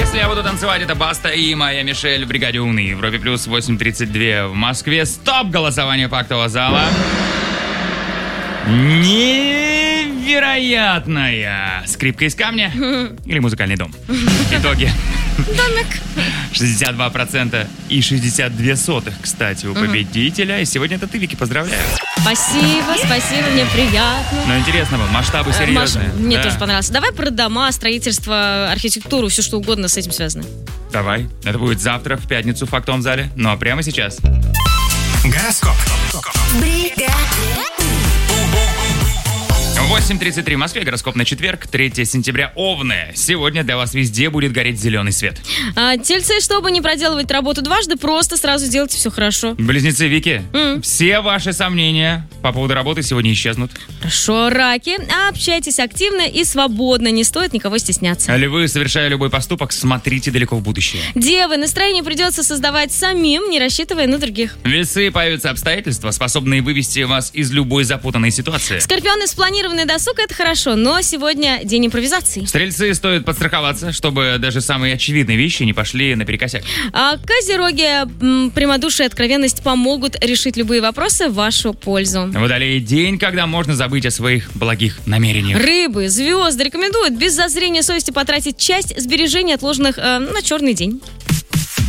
Если я буду танцевать, это Баста и моя Мишель в бригаде Умный. В Европе плюс 8:32 в Москве. Стоп! Голосование фактового зала. Невероятная скрипка из камня или музыкальный дом. Итоги. Домик. 62% и 62%, кстати, у победителя. И сегодня это ты, Вики, поздравляю. Спасибо, мне приятно. Но интересно, масштабы серьезные. Мне тоже понравилось. Давай про дома, строительство, архитектуру, все что угодно с этим связано. Давай. Это будет завтра, в пятницу, в фактовом зале. Ну а прямо сейчас. Гороскоп. 8:33 в Москве, гороскоп на четверг, 3 сентября, Овны. Сегодня для вас везде будет гореть зеленый свет. Тельцы, чтобы не проделывать работу дважды, просто сразу делайте все хорошо. Близнецы Вики, все ваши сомнения по поводу работы сегодня исчезнут. Хорошо, раки, общайтесь активно и свободно, не стоит никого стесняться. Львы, совершая любой поступок, смотрите далеко в будущее. Девы, настроение придется создавать самим, не рассчитывая на других. Весы, появятся обстоятельства, способные вывести вас из любой запутанной ситуации. Скорпионы, спланированный досуг — это хорошо, но сегодня день импровизации. Стрельцы, стоит подстраховаться, чтобы даже самые очевидные вещи не пошли наперекосяк. Козероги, прямодушие и откровенность помогут решить любые вопросы в вашу пользу. Водолей, день, когда можно забыть о своих благих намерениях. Рыбы, звезды рекомендуют без зазрения совести потратить часть сбережений, отложенных на черный день.